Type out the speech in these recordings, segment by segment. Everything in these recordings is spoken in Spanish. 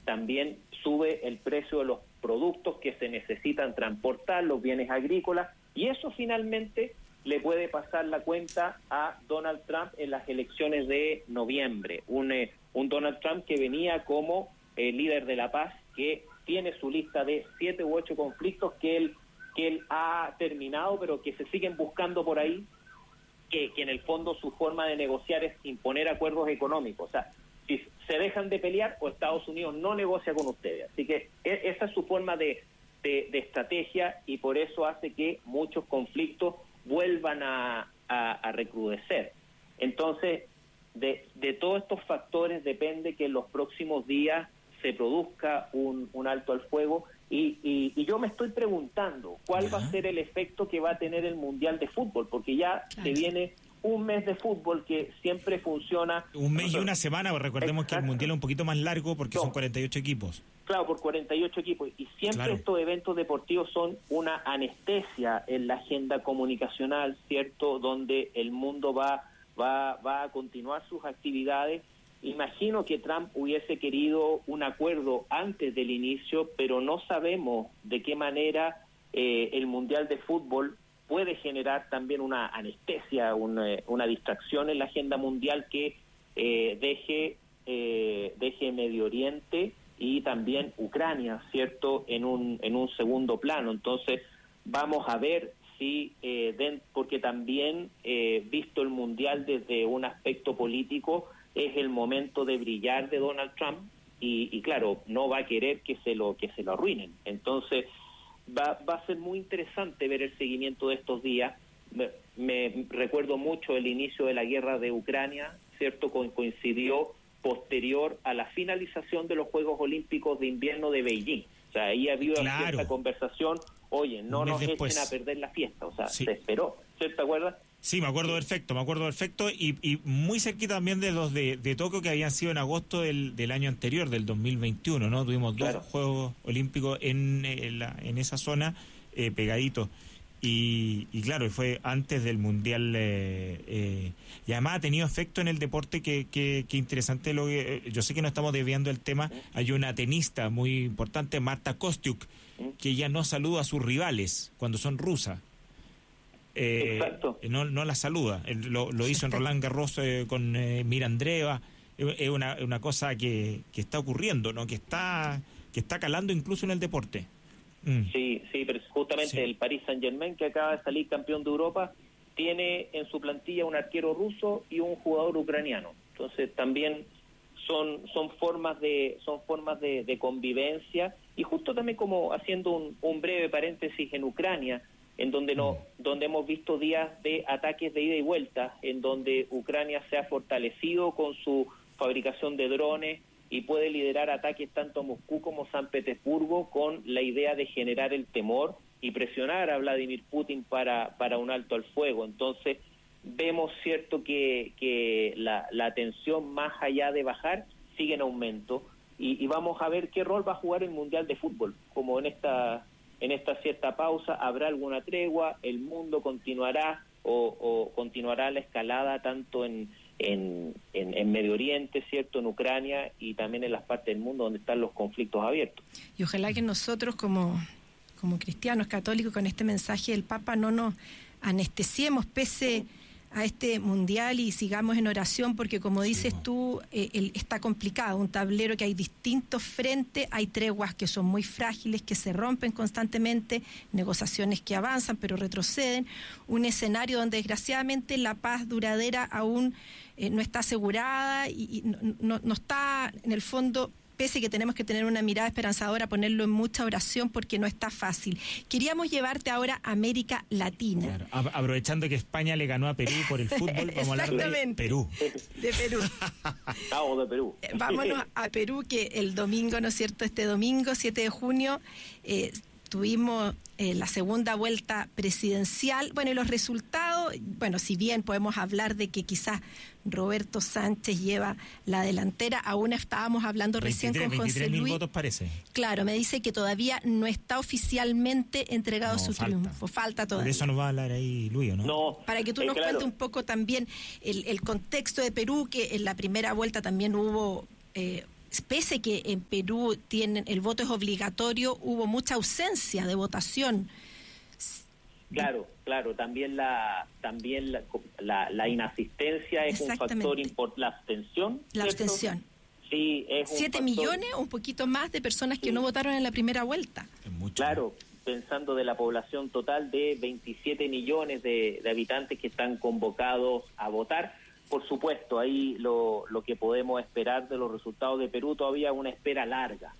también sube el precio de los productos que se necesitan transportar, los bienes agrícolas, y eso finalmente le puede pasar la cuenta a Donald Trump en las elecciones de noviembre. Un Donald Trump que venía como líder de la paz, que tiene su lista de 7 u 8 conflictos que él ha terminado, pero que se siguen buscando por ahí, que en el fondo su forma de negociar es imponer acuerdos económicos. O sea, si se dejan de pelear, o Estados Unidos no negocia con ustedes. Así que esa es su forma de estrategia, y por eso hace que muchos conflictos vuelvan a recrudecer. Entonces, de todos estos factores depende que en los próximos días se produzca un alto al fuego, y yo me estoy preguntando cuál va a ser el efecto que va a tener el Mundial de Fútbol, porque ya se viene un mes de fútbol que siempre funciona. Un mes y una semana, recordemos que el Mundial es un poquito más largo porque son 48 equipos. Claro, por 48 equipos, y siempre estos eventos deportivos son una anestesia en la agenda comunicacional, ¿cierto?, donde el mundo va a continuar sus actividades. Imagino que Trump hubiese querido un acuerdo antes del inicio, pero no sabemos de qué manera el Mundial de Fútbol puede generar también una anestesia, una distracción en la agenda mundial que deje Medio Oriente y también Ucrania, ¿cierto?, en un segundo plano. Entonces, vamos a ver si, porque también, visto el Mundial desde un aspecto político, es el momento de brillar de Donald Trump, y claro, no va a querer que se lo arruinen. Entonces, va a ser muy interesante ver el seguimiento de estos días. Me recuerdo mucho el inicio de la guerra de Ucrania, ¿cierto?, coincidió posterior a la finalización de los Juegos Olímpicos de Invierno de Beijing. O sea, ahí ha habido cierta conversación, oye, no nos echen a perder la fiesta, o sea, se esperó, ¿cierto? ¿Te acuerdas? Sí, me acuerdo perfecto, y muy cerquita también de los de Tokio, que habían sido en agosto del año anterior, del 2021, ¿no? Tuvimos dos Juegos Olímpicos en esa zona, pegaditos. Y claro, fue antes del Mundial, y además ha tenido efecto en el deporte que interesante. Yo sé que no estamos desviando el tema. Hay una tenista muy importante, Marta Kostyuk, que ella no saluda a sus rivales cuando son rusas. No la saluda. Lo hizo en Roland Garros con Mira Andreeva. Es una cosa que está ocurriendo, ¿no? Que está calando incluso en el deporte. Sí, pero justamente el Paris Saint-Germain, que acaba de salir campeón de Europa, tiene en su plantilla un arquero ruso y un jugador ucraniano. Entonces también son formas de convivencia, y justo también como haciendo un breve paréntesis en Ucrania, en donde hemos visto días de ataques de ida y vuelta, en donde Ucrania se ha fortalecido con su fabricación de drones y puede liderar ataques tanto a Moscú como San Petersburgo, con la idea de generar el temor y presionar a Vladimir Putin para un alto al fuego. Entonces vemos, cierto, que la tensión, más allá de bajar, sigue en aumento, y vamos a ver qué rol va a jugar el Mundial de Fútbol. Como en esta cierta pausa, habrá alguna tregua, el mundo continuará o continuará la escalada tanto en Medio Oriente, ¿cierto?, en Ucrania, y también en las partes del mundo donde están los conflictos abiertos. Y ojalá que nosotros como cristianos católicos, con este mensaje del Papa, no nos anestesiemos pese a este mundial, y sigamos en oración, porque como dices tú, está complicado, un tablero que hay distintos frentes, hay treguas que son muy frágiles, que se rompen constantemente, negociaciones que avanzan pero retroceden, un escenario donde desgraciadamente la paz duradera aún no está asegurada, y no está, en el fondo, pese que tenemos que tener una mirada esperanzadora, ponerlo en mucha oración, porque no está fácil. Queríamos llevarte ahora a América Latina. Claro. Aprovechando que España le ganó a Perú por el fútbol, vamos a hablar de Perú. De Perú. Vamos de Perú. Vámonos a Perú, que el domingo, ¿no es cierto?, este domingo, 7 de junio, tuvimos la segunda vuelta presidencial. Bueno, y los resultados, si bien podemos hablar de que quizás Roberto Sánchez lleva la delantera, aún estábamos hablando recién con José Luis. votos parece. Claro, me dice que todavía no está oficialmente entregado su triunfo. Falta todavía. Por eso nos va a hablar ahí Luis, ¿no? No. Para que tú nos cuentes un poco también el contexto de Perú, que en la primera vuelta también hubo pese que en Perú el voto es obligatorio, hubo mucha ausencia de votación. Claro, también la inasistencia es un factor importante, la abstención. La abstención. Sí, es 7 millones o un poquito más de personas que no votaron en la primera vuelta. Es mucho. Claro, pensando de la población total de 27 millones de habitantes que están convocados a votar. Por supuesto, ahí lo que podemos esperar de los resultados de Perú todavía es una espera larga.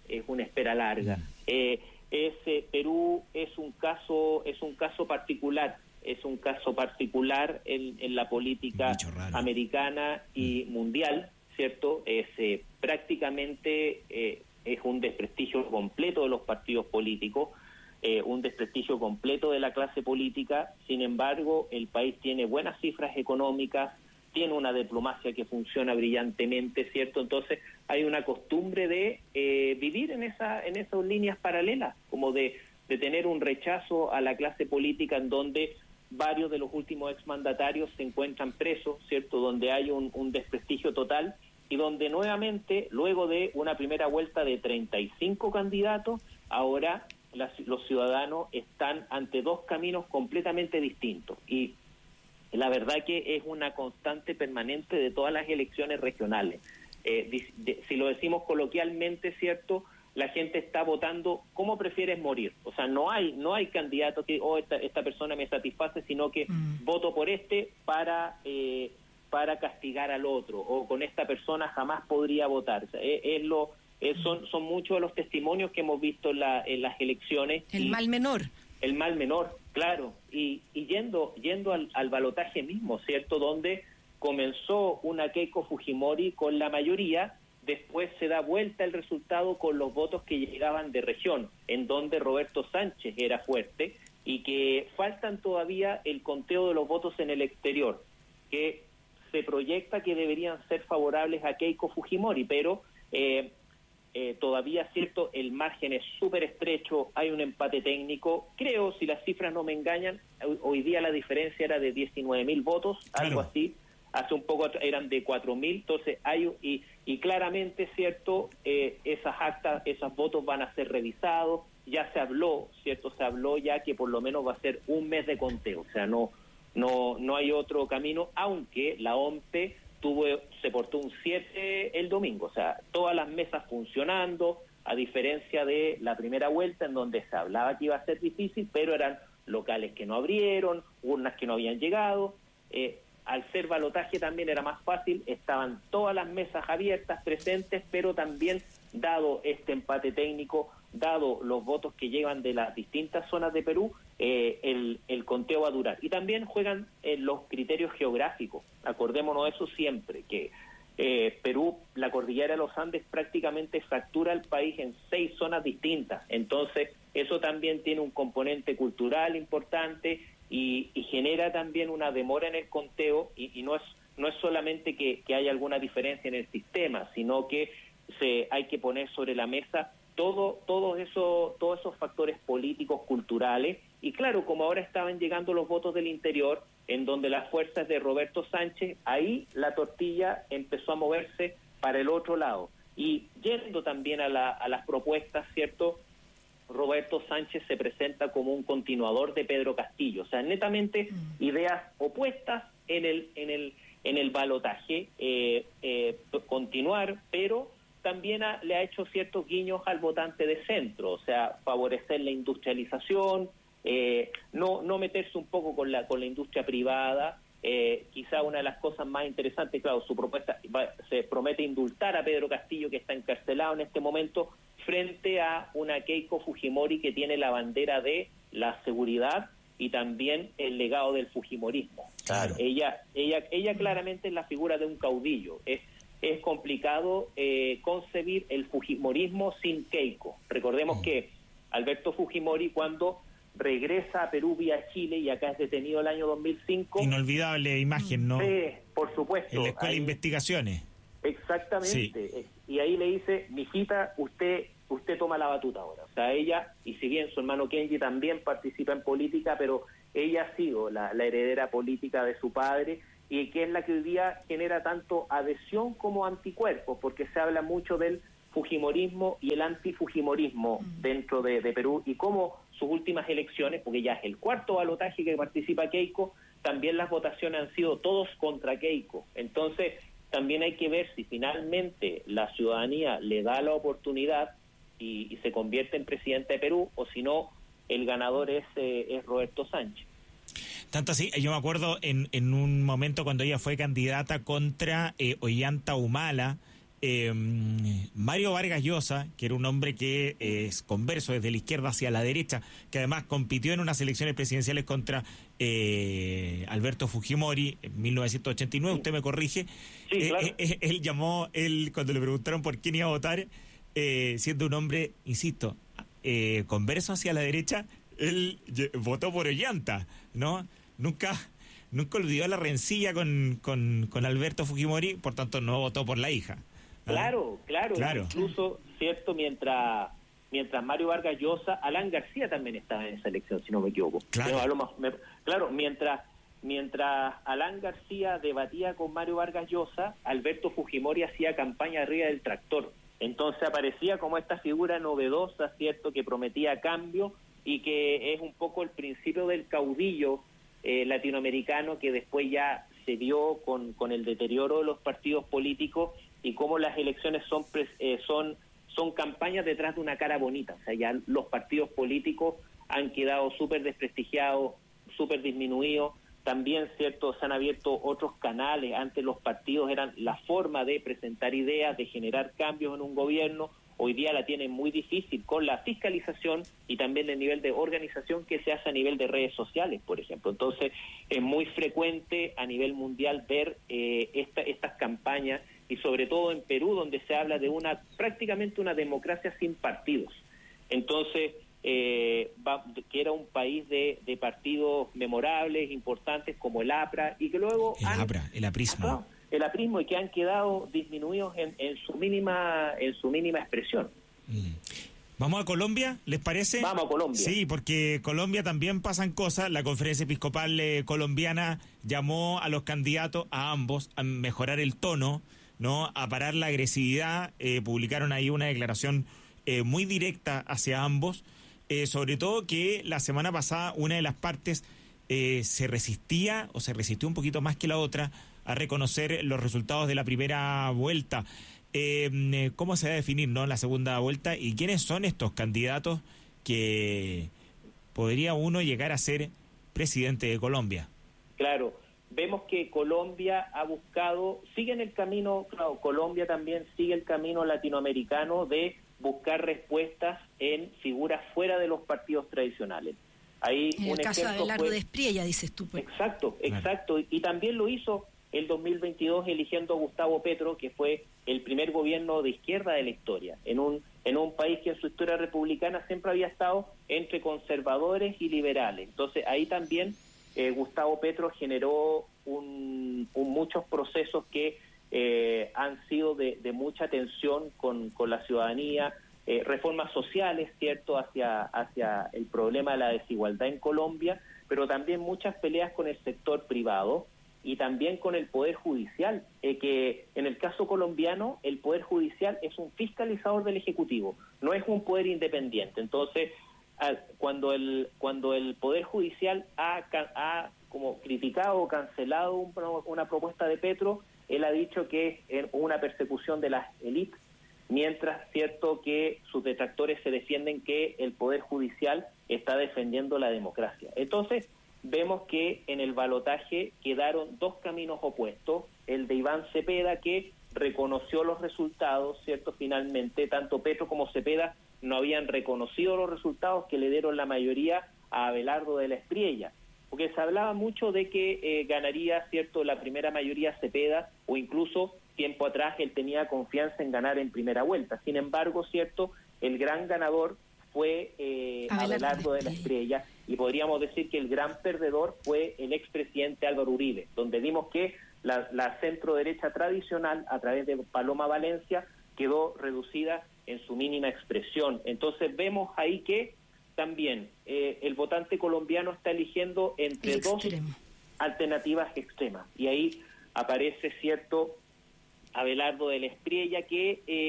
Perú es un caso particular. Es un caso particular en la política americana y mundial, ¿cierto? Prácticamente es un desprestigio completo de los partidos políticos, un desprestigio completo de la clase política. Sin embargo, el país tiene buenas cifras económicas, tiene una diplomacia que funciona brillantemente, ¿cierto? Entonces hay una costumbre de vivir en esas líneas paralelas, como de tener un rechazo a la clase política, en donde varios de los últimos exmandatarios se encuentran presos, ¿cierto? Donde hay un desprestigio total, y donde nuevamente, luego de una primera vuelta de 35 candidatos, ahora los ciudadanos están ante dos caminos completamente distintos. Y la verdad que es una constante permanente de todas las elecciones regionales. Si lo decimos coloquialmente, ¿cierto?, la gente está votando cómo prefieres morir. O sea, no hay candidato que esta persona me satisface, sino que voto por para castigar al otro, o con esta persona jamás podría votar. O sea, son muchos de los testimonios que hemos visto en las elecciones. El mal menor. El mal menor, claro. Y yendo al balotaje mismo, ¿cierto?, donde comenzó una Keiko Fujimori con la mayoría. Después se da vuelta el resultado con los votos que llegaban de región, en donde Roberto Sánchez era fuerte, y que faltan todavía el conteo de los votos en el exterior, que se proyecta que deberían ser favorables a Keiko Fujimori, pero todavía, cierto, el margen es súper estrecho, hay un empate técnico. Creo, si las cifras no me engañan, hoy día la diferencia era de 19.000 votos, algo así. Hace un poco eran de 4.000, entonces y claramente, cierto, esas actas, esos votos van a ser revisados. Ya se habló, cierto, ya que por lo menos va a ser un mes de conteo, o sea, no hay otro camino, aunque la OMPE se portó un 7 el domingo, o sea, todas las mesas funcionando, a diferencia de la primera vuelta, en donde se hablaba que iba a ser difícil, pero eran locales que no abrieron, urnas que no habían llegado. Al ser balotaje también era más fácil, estaban todas las mesas abiertas, presentes, pero también, dado este empate técnico, dado los votos que llegan de las distintas zonas de Perú, el conteo va a durar. Y también juegan los criterios geográficos. Acordémonos de eso siempre, que Perú, la cordillera de los Andes, prácticamente fractura el país en 6 zonas distintas. Entonces, eso también tiene un componente cultural importante, y genera también una demora en el conteo, y no es solamente que haya alguna diferencia en el sistema, sino que hay que poner sobre la mesa todos esos factores políticos, culturales. Y claro, como ahora estaban llegando los votos del interior, en donde las fuerzas de Roberto Sánchez, ahí la tortilla empezó a moverse para el otro lado. Y yendo también a las propuestas, ¿cierto?, Roberto Sánchez se presenta como un continuador de Pedro Castillo, o sea, netamente ideas opuestas en el balotaje, continuar, pero también le ha hecho ciertos guiños al votante de centro, o sea, favorecer la industrialización, no meterse un poco con la industria privada. Quizá una de las cosas más interesantes, claro, su propuesta se promete indultar a Pedro Castillo, que está encarcelado en este momento, frente a una Keiko Fujimori que tiene la bandera de la seguridad y también el legado del fujimorismo. Claro. Ella claramente es la figura de un caudillo. Es complicado concebir el fujimorismo sin Keiko. Recordemos que Alberto Fujimori, cuando regresa a Perú vía Chile, y acá es detenido el año 2005. Inolvidable imagen, ¿no? Sí, por supuesto. En la Escuela de Investigaciones. Exactamente. Sí. Y ahí le dice, mijita, usted toma la batuta ahora. O sea, ella, y si bien su hermano Kenji también participa en política, pero ella ha sido la heredera política de su padre, y que es la que hoy día genera tanto adhesión como anticuerpos, porque se habla mucho del fujimorismo y el antifujimorismo dentro de Perú, y cómo sus últimas elecciones, porque ya es el cuarto balotaje que participa Keiko, también las votaciones han sido todos contra Keiko. Entonces, también hay que ver si finalmente la ciudadanía le da la oportunidad y se convierte en presidente de Perú, o si no, el ganador es Roberto Sánchez. Tanto así, yo me acuerdo en un momento cuando ella fue candidata contra Ollanta Humala, Mario Vargas Llosa, que era un hombre que es converso desde la izquierda hacia la derecha, que además compitió en unas elecciones presidenciales contra Alberto Fujimori en 1989, usted me corrige. Sí, claro. Él cuando le preguntaron por quién iba a votar, siendo un hombre, insisto, converso hacia la derecha, él votó por Ollanta, ¿no? Nunca olvidó la rencilla con Alberto Fujimori, por tanto no votó por la hija. Claro. Incluso, cierto, mientras Mario Vargas Llosa, Alan García también estaba en esa elección, si no me equivoco. Claro, mientras Alan García debatía con Mario Vargas Llosa, Alberto Fujimori hacía campaña arriba del tractor. Entonces aparecía como esta figura novedosa, cierto, que prometía cambio y que es un poco el principio del caudillo latinoamericano, que después ya se dio con el deterioro de los partidos políticos y cómo las elecciones son campañas detrás de una cara bonita. O sea, ya los partidos políticos han quedado súper desprestigiados, súper disminuidos. También, cierto, se han abierto otros canales. Antes los partidos eran la forma de presentar ideas, de generar cambios en un gobierno. Hoy día la tienen muy difícil con la fiscalización y también el nivel de organización que se hace a nivel de redes sociales, por ejemplo. Entonces, es muy frecuente a nivel mundial ver estas campañas, y sobre todo en Perú, donde se habla de prácticamente una democracia sin partidos. Entonces, que era un país de partidos memorables, importantes, como el APRA, y que luego... El aprismo. El aprismo, y que han quedado disminuidos en su mínima expresión. ¿Vamos a Colombia, les parece? Vamos a Colombia. Sí, porque Colombia también pasan cosas. La Conferencia Episcopal colombiana llamó a los candidatos, a ambos, a mejorar el tono, ¿no? A parar la agresividad. Publicaron ahí una declaración muy directa hacia ambos, sobre todo que la semana pasada una de las partes se resistió un poquito más que la otra a reconocer los resultados de la primera vuelta. ¿Cómo se va a definir, no, la segunda vuelta? ¿Y quiénes son estos candidatos que podría uno llegar a ser presidente de Colombia? Claro, vemos que Colombia sigue en el camino, claro, Colombia también sigue el camino latinoamericano de buscar respuestas en figuras fuera de los partidos tradicionales. Ahí en el caso de Abelardo de Espriella, dices tú. Pues. Exacto. Y también lo hizo el 2022 eligiendo a Gustavo Petro, que fue el primer gobierno de izquierda de la historia, en un país que en su historia republicana siempre había estado entre conservadores y liberales. Entonces ahí también Gustavo Petro generó muchos procesos que han sido de mucha tensión con la ciudadanía, reformas sociales, cierto, hacia el problema de la desigualdad en Colombia, pero también muchas peleas con el sector privado y también con el Poder Judicial, que en el caso colombiano el Poder Judicial es un fiscalizador del Ejecutivo, no es un poder independiente. Entonces, cuando el Poder Judicial ha como criticado o cancelado una propuesta de Petro, él ha dicho que es una persecución de las élites, mientras, cierto, que sus detractores se defienden que el Poder Judicial está defendiendo la democracia. Entonces, vemos que en el balotaje quedaron dos caminos opuestos, el de Iván Cepeda, que reconoció los resultados, cierto, finalmente, tanto Petro como Cepeda no habían reconocido los resultados que le dieron la mayoría a Abelardo de la Espriella, porque se hablaba mucho de que ganaría, cierto, la primera mayoría Cepeda, o incluso tiempo atrás él tenía confianza en ganar en primera vuelta. Sin embargo, cierto, el gran ganador fue Abelardo de la Espriella, y podríamos decir que el gran perdedor fue el expresidente Álvaro Uribe, donde vimos que la centro derecha tradicional, a través de Paloma Valencia, quedó reducida en su mínima expresión. Entonces vemos ahí que también el votante colombiano está eligiendo entre dos alternativas extremas, y ahí aparece, cierto, Abelardo de la Espriella, que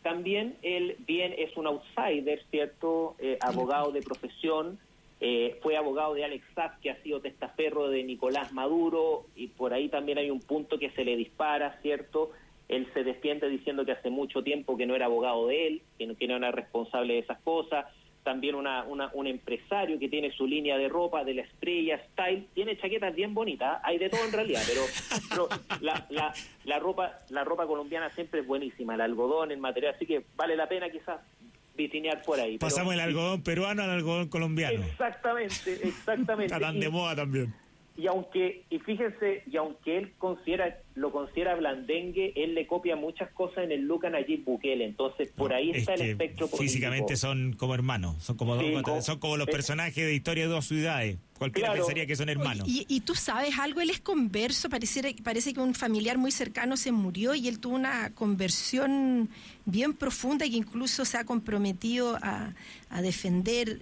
también él bien es un outsider, ¿cierto? Abogado de profesión, fue abogado de Alex Saab, que ha sido testaferro de Nicolás Maduro, y por ahí también hay un punto que se le dispara, ¿cierto? Él se defiende diciendo que hace mucho tiempo que no era abogado de él, que no era responsable de esas cosas. También un empresario que tiene su línea de ropa, de la Estrella Style, tiene chaquetas bien bonitas, hay de todo en realidad, pero la ropa colombiana siempre es buenísima, el algodón, el material, así que vale la pena quizás vitinear por ahí. Pasamos el algodón peruano al algodón colombiano. Exactamente. Está tan de moda también. Y aunque él lo considera blandengue, él le copia muchas cosas en el look a Nayib Bukele, entonces por ahí está el espectro político. Físicamente son como hermanos, son como los personajes de Historia de dos ciudades. Cualquiera pensaría que son hermanos. Y tú sabes algo, él es converso, parece que un familiar muy cercano se murió y él tuvo una conversión bien profunda y que incluso se ha comprometido a defender,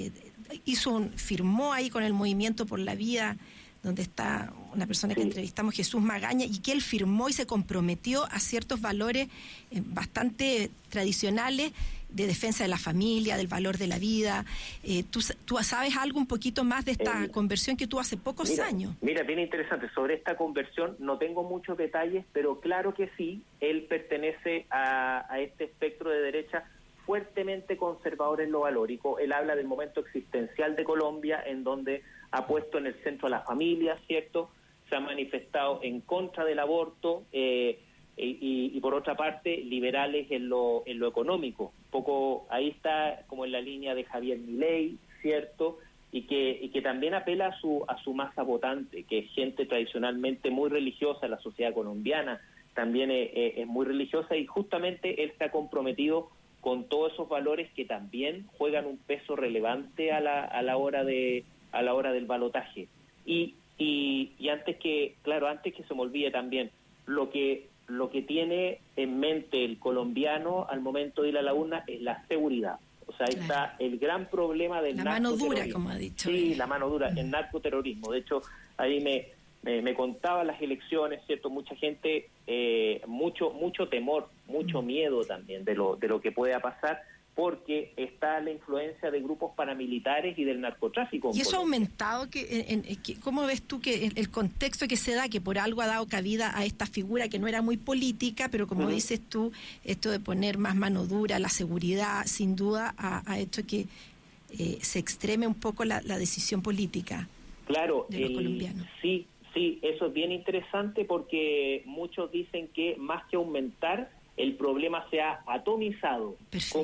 firmó ahí con el Movimiento por la Vida, donde está una persona que entrevistamos, Jesús Magaña, y que él firmó y se comprometió a ciertos valores bastante tradicionales de defensa de la familia, del valor de la vida. ¿Tú sabes algo un poquito más de esta conversión que tuvo hace pocos años? Mira, bien interesante. Sobre esta conversión no tengo muchos detalles, pero claro que sí, él pertenece a este espectro de derecha fuertemente conservador en lo valórico. Él habla del momento existencial de Colombia, en donde ha puesto en el centro a la familia, ¿cierto? Se ha manifestado en contra del aborto y por otra parte liberales en lo económico. Un poco ahí está como en la línea de Javier Milei, ¿cierto? Y que también apela a su masa votante, que es gente tradicionalmente muy religiosa. La sociedad colombiana también es muy religiosa, y justamente él se ha comprometido con todos esos valores que también juegan un peso relevante a la hora del balotaje. Y antes que se me olvide también, lo que tiene en mente el colombiano al momento de ir a la urna es la seguridad. O sea, ahí está el gran problema del narcoterrorismo. La mano dura, como ha dicho. Sí, la mano dura, el narcoterrorismo. De hecho, ahí me contaba las elecciones, ¿cierto? Mucha gente, mucho temor, mucho miedo también de lo que pueda pasar, porque está la influencia de grupos paramilitares y del narcotráfico. ¿Y eso ha aumentado? ¿Cómo ves tú que el contexto que se da, que por algo ha dado cabida a esta figura que no era muy política, pero como dices tú, esto de poner más mano dura, la seguridad, sin duda ha hecho que se extreme un poco la decisión política de los colombianos? Sí, eso es bien interesante, porque muchos dicen que más que aumentar, el problema se ha atomizado.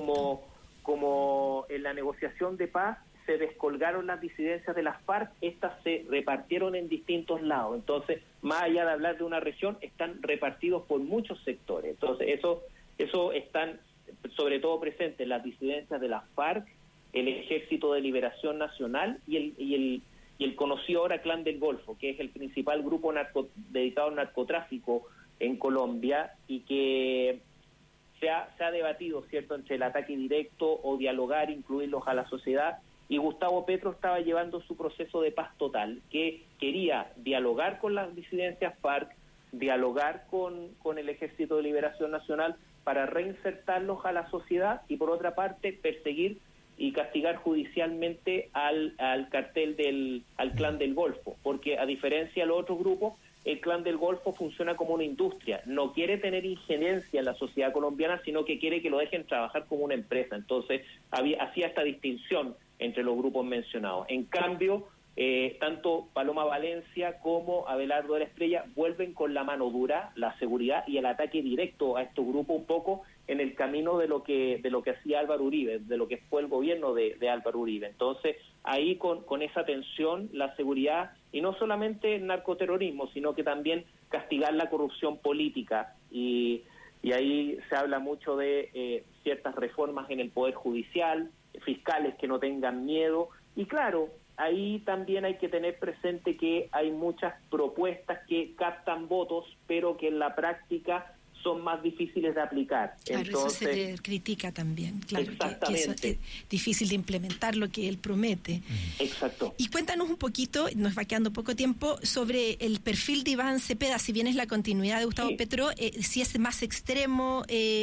Como en la negociación de paz se descolgaron las disidencias de las FARC, estas se repartieron en distintos lados. Entonces, más allá de hablar de una región, están repartidos por muchos sectores. Entonces, eso están sobre todo presentes las disidencias de las FARC, el Ejército de Liberación Nacional y el conocido ahora Clan del Golfo, que es el principal grupo dedicado al narcotráfico en Colombia, y que se ha debatido, ¿cierto?, entre el ataque directo o dialogar, incluirlos a la sociedad, y Gustavo Petro estaba llevando su proceso de paz total, que quería dialogar con las disidencias FARC, dialogar con el Ejército de Liberación Nacional para reinsertarlos a la sociedad, y por otra parte perseguir y castigar judicialmente al cartel al Clan del Golfo, porque a diferencia de los otros grupos, el Clan del Golfo funciona como una industria, no quiere tener injerencia en la sociedad colombiana, sino que quiere que lo dejen trabajar como una empresa. Entonces hacía esta distinción entre los grupos mencionados. En cambio, tanto Paloma Valencia como Abelardo de la Estrella vuelven con la mano dura, la seguridad y el ataque directo a estos grupos, un poco en el camino de lo que hacía Álvaro Uribe, de lo que fue el gobierno de Álvaro Uribe. Entonces, ahí con esa tensión, la seguridad, y no solamente el narcoterrorismo, sino que también castigar la corrupción política, y ahí se habla mucho de ciertas reformas en el Poder Judicial, fiscales que no tengan miedo, y claro, ahí también hay que tener presente que hay muchas propuestas que captan votos, pero que en la práctica son más difíciles de aplicar. Claro, entonces, eso se le critica también, claro, que eso es difícil de implementar lo que él promete. Exacto. Y cuéntanos un poquito, nos va quedando poco tiempo, sobre el perfil de Iván Cepeda, si bien es la continuidad de Gustavo Petro, si es más extremo,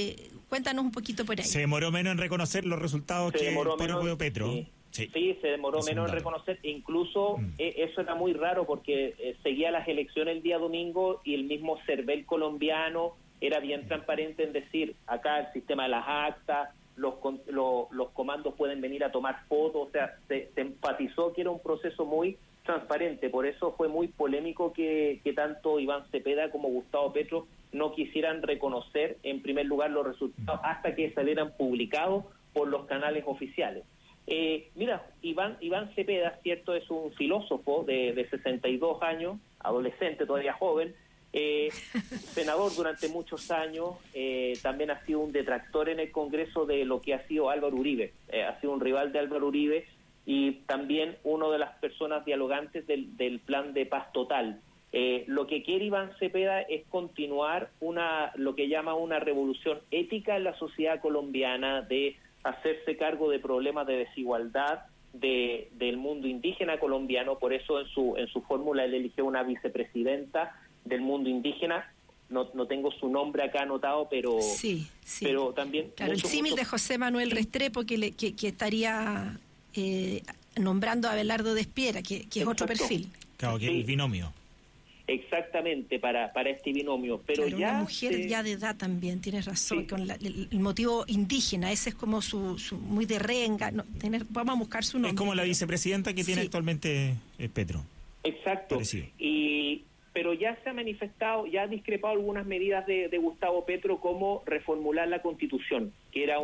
Cuéntanos un poquito por ahí. Se demoró menos en reconocer los resultados que el propio Petro. Sí, se demoró menos en reconocer. Incluso eso era muy raro porque seguía las elecciones el día domingo y el mismo CERVEL colombiano era bien transparente en decir, acá el sistema de las actas, los comandos pueden venir a tomar fotos, o sea, se enfatizó que era un proceso muy transparente. Por eso fue muy polémico que tanto Iván Cepeda como Gustavo Petro no quisieran reconocer en primer lugar los resultados hasta que salieran publicados por los canales oficiales. Mira, Iván Cepeda, cierto, es un filósofo de 62 años, adolescente, todavía joven, senador durante muchos años, también ha sido un detractor en el Congreso de lo que ha sido Álvaro Uribe, ha sido un rival de Álvaro Uribe y también una de las personas dialogantes del plan de paz total. Lo que quiere Iván Cepeda es continuar lo que llama una revolución ética en la sociedad colombiana, de hacerse cargo de problemas de desigualdad del mundo indígena colombiano. Por eso en su fórmula él eligió una vicepresidenta del mundo indígena. No tengo su nombre acá anotado, pero sí. Pero también claro, el símil de José Manuel Restrepo que estaría nombrando a Abelardo Despiera, que es otro perfil. Claro, que es el binomio. Exactamente, para este binomio. Pero claro, ya una mujer ya de edad también, tienes razón, sí. Con el motivo indígena, ese es como su muy de renga. Vamos a buscar su nombre. Es como la vicepresidenta que tiene actualmente Petro. Exacto. Pero ya se ha manifestado, ya ha discrepado algunas medidas de Gustavo Petro, como reformular la Constitución, que era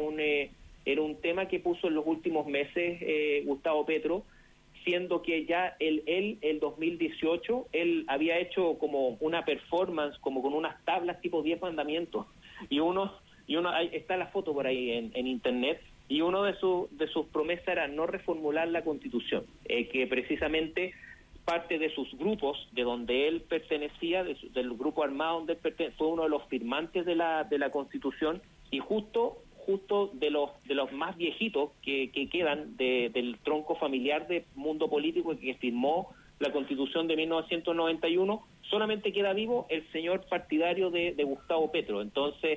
un tema que puso en los últimos meses Gustavo Petro, siendo que ya el 2018, él había hecho como una performance, como con unas tablas tipo 10 mandamientos, y uno ahí está la foto por ahí en internet, y uno de sus promesas era no reformular la Constitución, que precisamente parte de sus grupos, de donde él pertenecía, del grupo armado donde él pertenecía, fue uno de los firmantes de la Constitución, y justo de los más viejitos que quedan del tronco familiar del mundo político que firmó la Constitución de 1991, solamente queda vivo el señor partidario de Gustavo Petro. Entonces,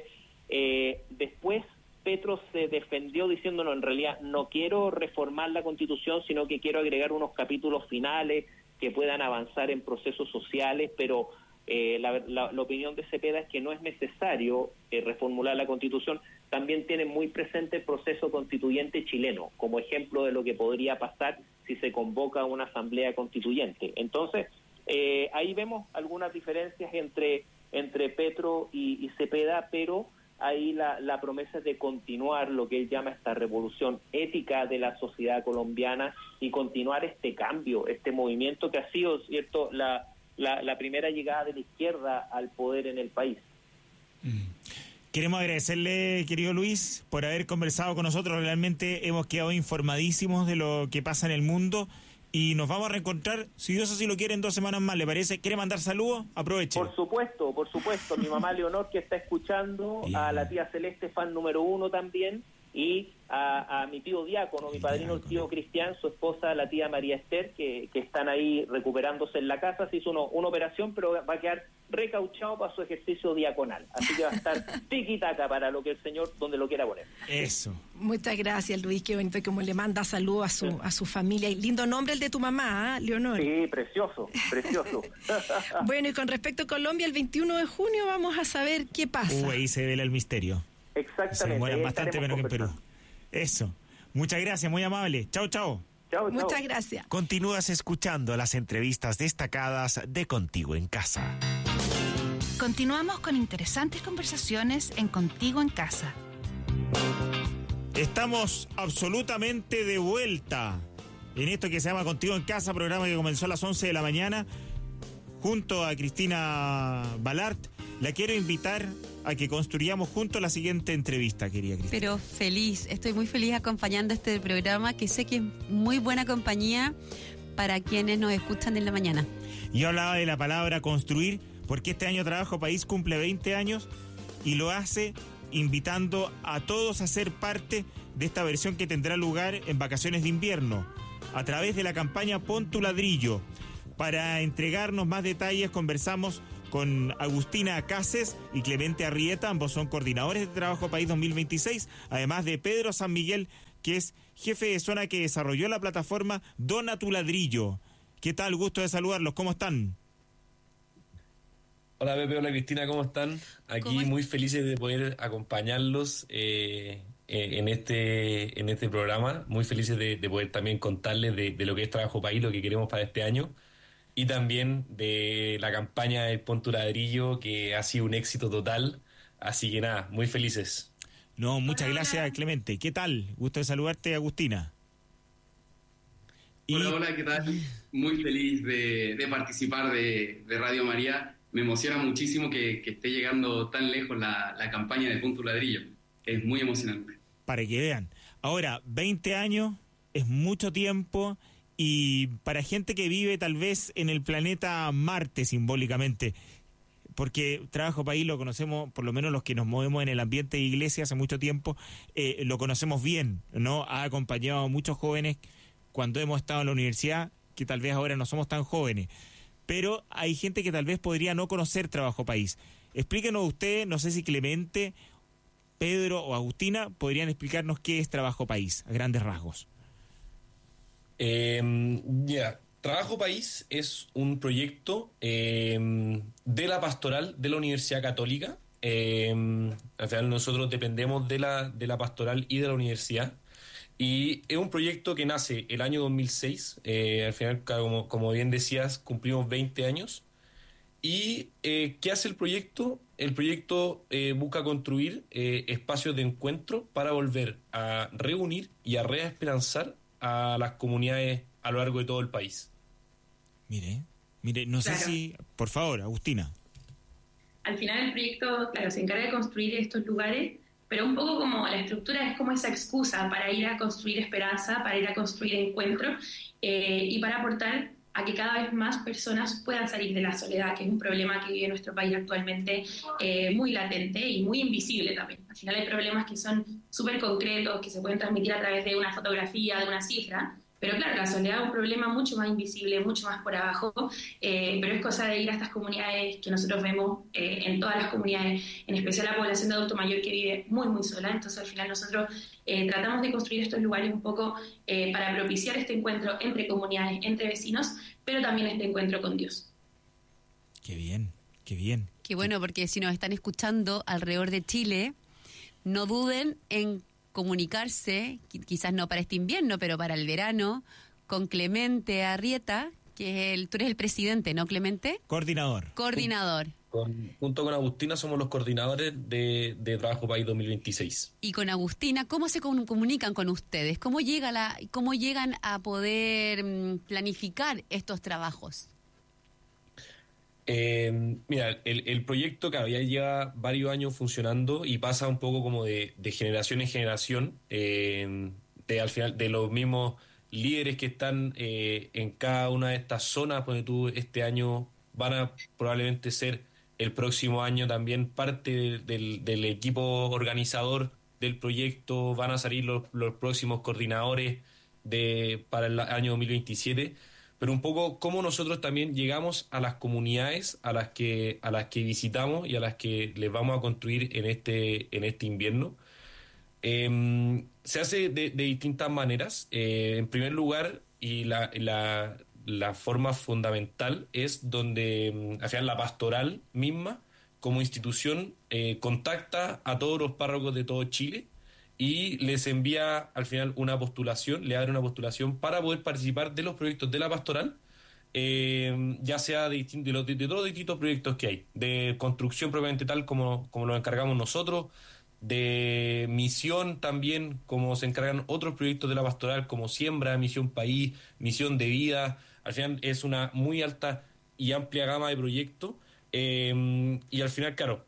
después Petro se defendió diciendo, no, en realidad no quiero reformar la Constitución, sino que quiero agregar unos capítulos finales que puedan avanzar en procesos sociales, pero la opinión de Cepeda es que no es necesario reformular la Constitución. También tiene muy presente el proceso constituyente chileno, como ejemplo de lo que podría pasar si se convoca una asamblea constituyente. Entonces, ahí vemos algunas diferencias entre Petro y Cepeda, pero ahí la promesa es de continuar lo que él llama esta revolución ética de la sociedad colombiana y continuar este cambio, este movimiento que ha sido, cierto, la primera llegada de la izquierda al poder en el país. Queremos agradecerle, querido Luis, por haber conversado con nosotros. Realmente hemos quedado informadísimos de lo que pasa en el mundo y nos vamos a reencontrar, si Dios así lo quiere, en 2 semanas más, ¿le parece? ¿Quiere mandar saludos? Aproveche. Por supuesto. Mi mamá Leonor, que está escuchando, a la tía Celeste, fan número 1 también, y a mi tío diácono, mi padrino, el tío Cristian, su esposa, la tía María Esther, que están ahí recuperándose en la casa. Se hizo una operación, pero va a quedar recauchado para su ejercicio diaconal. Así que va a estar tiquitaca para lo que el Señor, donde lo quiera poner. Eso. Muchas gracias, Luis. Qué bonito como le manda saludos a su familia. Y lindo nombre el de tu mamá, Leonor. Sí, precioso. Bueno, y con respecto a Colombia, el 21 de junio vamos a saber qué pasa. Ahí se vela el misterio. Exactamente. Se demoran bastante menos que en Perú. Eso. Muchas gracias, muy amable. Chao, chao. Muchas gracias. Continúas escuchando las entrevistas destacadas de Contigo en Casa. Continuamos con interesantes conversaciones en Contigo en Casa. Estamos absolutamente de vuelta en esto que se llama Contigo en Casa, programa que comenzó a las 11 de la mañana junto a Cristina Balart. La quiero invitar a que construyamos juntos la siguiente entrevista, querida Cristina. Pero estoy muy feliz acompañando este programa, que sé que es muy buena compañía para quienes nos escuchan en la mañana. Yo hablaba de la palabra construir, porque este año Trabajo País cumple 20 años y lo hace invitando a todos a ser parte de esta versión que tendrá lugar en vacaciones de invierno, a través de la campaña Pon tu ladrillo. Para entregarnos más detalles conversamos con Agustina Cases y Clemente Arrieta, ambos son coordinadores de Trabajo País 2026, además de Pedro San Miguel, que es jefe de zona que desarrolló la plataforma Dona tu Ladrillo. ¿Qué tal? Gusto de saludarlos, ¿cómo están? Hola Pepe, hola Cristina, ¿cómo están? Aquí muy felices de poder acompañarlos en este programa, muy felices de poder también contarles de lo que es Trabajo País, lo que queremos para este año, y también de la campaña del Pon tu Ladrillo, que ha sido un éxito total, así que nada, muy felices. No, muchas gracias, Clemente. ¿Qué tal? Gusto de saludarte, Agustina. Hola, ¿qué tal? Muy feliz de participar de Radio María. Me emociona muchísimo que esté llegando tan lejos la campaña de Pon tu Ladrillo. Es muy emocionante. Para que vean. Ahora, 20 años es mucho tiempo, y para gente que vive tal vez en el planeta Marte simbólicamente, porque Trabajo País lo conocemos, por lo menos los que nos movemos en el ambiente de iglesia hace mucho tiempo, lo conocemos bien, ¿no? Ha acompañado a muchos jóvenes cuando hemos estado en la universidad, que tal vez ahora no somos tan jóvenes. Pero hay gente que tal vez podría no conocer Trabajo País. Explíquenos ustedes, no sé si Clemente, Pedro o Agustina podrían explicarnos qué es Trabajo País, a grandes rasgos. Trabajo País es un proyecto de la pastoral de la Universidad Católica. Al final nosotros dependemos de la pastoral y de la universidad. Y es un proyecto que nace el año 2006, al final, como bien decías, cumplimos 20 años. ¿Y qué hace el proyecto? El proyecto busca construir espacios de encuentro para volver a reunir y a reesperanzar a las comunidades a lo largo de todo el país. Mire, no sé si... Por favor, Agustina. Al final el proyecto, claro, se encarga de construir estos lugares, pero un poco como la estructura es como esa excusa para ir a construir esperanza, para ir a construir encuentro y para aportar a que cada vez más personas puedan salir de la soledad, que es un problema que vive nuestro país actualmente muy latente y muy invisible también. Al final hay problemas que son súper concretos, que se pueden transmitir a través de una fotografía, de una cifra, pero claro, la soledad es un problema mucho más invisible, mucho más por abajo, pero es cosa de ir a estas comunidades que nosotros vemos en todas las comunidades, en especial la población de adulto mayor que vive muy, muy sola. Entonces al final nosotros tratamos de construir estos lugares un poco para propiciar este encuentro entre comunidades, entre vecinos, pero también este encuentro con Dios. Qué bien, qué bien. Qué bueno, porque si nos están escuchando alrededor de Chile, no duden en comunicarse, quizás no para este invierno, pero para el verano, con Clemente Arrieta, que es tú eres el presidente, ¿no, Clemente? Coordinador. Junto con Agustina somos los coordinadores de Trabajo País 2026. Y con Agustina, ¿cómo se comunican con ustedes? ¿Cómo llegan a poder planificar estos trabajos? Mira, el proyecto, claro, ya lleva varios años funcionando y pasa un poco como de generación en generación, al final de los mismos líderes que están en cada una de estas zonas, donde tú este año van a probablemente ser el próximo año también parte del equipo organizador del proyecto, van a salir los próximos coordinadores para el año 2027. Pero un poco cómo nosotros también llegamos a las comunidades a las que visitamos y a las que les vamos a construir en este invierno. Se hace de distintas maneras. En primer lugar, y la forma fundamental es donde al final la pastoral misma, como institución, contacta a todos los párrocos de todo Chile y les envía al final una postulación, le abre una postulación para poder participar de los proyectos de la pastoral, ya sea de todos los distintos proyectos que hay, de construcción propiamente tal como lo encargamos nosotros, de misión también, como se encargan otros proyectos de la pastoral, como Siembra, Misión País, Misión de Vida. Al final es una muy alta y amplia gama de proyectos, y al final, claro,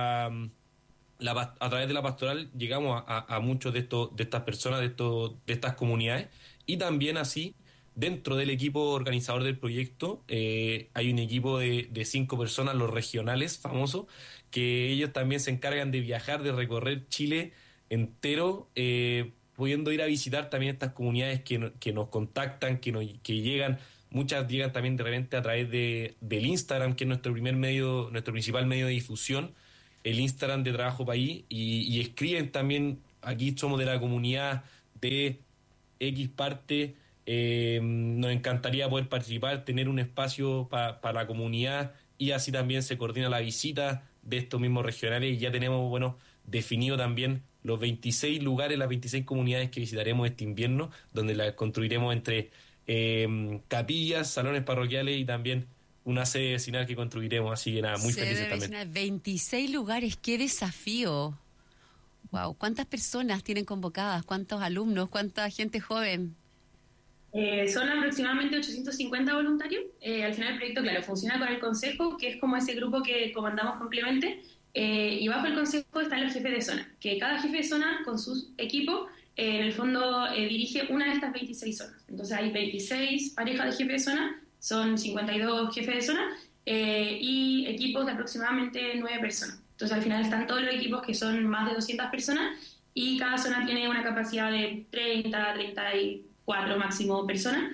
a través de la pastoral llegamos a muchos de estas personas, de estas comunidades, y también así, dentro del equipo organizador del proyecto, hay un equipo de 5 personas, los regionales famosos, que ellos también se encargan de viajar, de recorrer Chile entero, pudiendo ir a visitar también estas comunidades que nos contactan, que llegan muchas llegan también de repente a través del Instagram, que es nuestro principal medio de difusión, el Instagram de Trabajo País, y escriben también, aquí somos de la comunidad de X parte, nos encantaría poder participar, tener un espacio para la comunidad, y así también se coordina la visita de estos mismos regionales, y ya tenemos, definido también los 26 lugares, las 26 comunidades que visitaremos este invierno, donde las construiremos entre capillas, salones parroquiales y también una sede vecinal que construiremos, así que nada, muy felices también. 26 lugares, qué desafío. Wow, ¿cuántas personas tienen convocadas? ¿Cuántos alumnos? ¿Cuánta gente joven? Son aproximadamente 850 voluntarios. Al final el proyecto, claro, funciona con el consejo, que es como ese grupo que comandamos con Clemente, y bajo el consejo están los jefes de zona, que cada jefe de zona con sus equipos en el fondo dirige una de estas 26 zonas. Entonces hay 26 parejas de jefes de zona, son 52 jefes de zona, y equipos de aproximadamente 9 personas. Entonces al final están todos los equipos, que son más de 200 personas, y cada zona tiene una capacidad de 30, 34 máximo personas,